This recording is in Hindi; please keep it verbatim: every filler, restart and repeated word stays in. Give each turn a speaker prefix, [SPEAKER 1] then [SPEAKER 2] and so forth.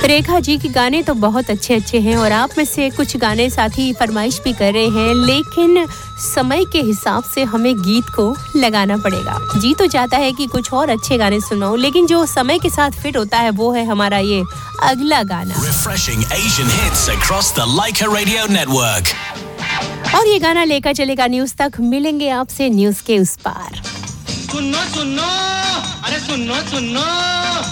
[SPEAKER 1] रेखा जी के गाने तो बहुत अच्छे अच्छे हैं और आप में से कुछ गाने साथी फरमाइश भी कर रहे हैं, लेकिन समय के हिसाब से हमें गीत को लगाना पड़ेगा। जी तो चाहता है कि कुछ और अच्छे गाने सुनाऊं, लेकिन जो समय के साथ फिट होता है वो है हमारा ये अगला गाना।
[SPEAKER 2] Refreshing Asian hits across the Laika Radio network.
[SPEAKER 1] और ये गाना लेकर चलेगा न्यूज़ तक। मिलेंगे आपसे न्यूज़ के उस पार।
[SPEAKER 3] सुनो सुनो, अरे सुनो सुनो।